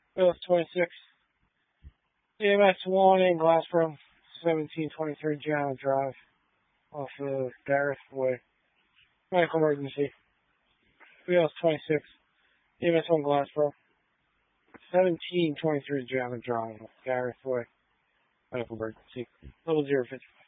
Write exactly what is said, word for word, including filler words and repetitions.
Bills twenty-six. E M S one in Glassboro, seventeen twenty-three Gianna Drive, off of Gareth Way. Medical emergency. Bills twenty-six. E M S one Glassboro, seventeen twenty-three Gianna Drive, off Gareth Way. Medical emergency. Level zero fifty.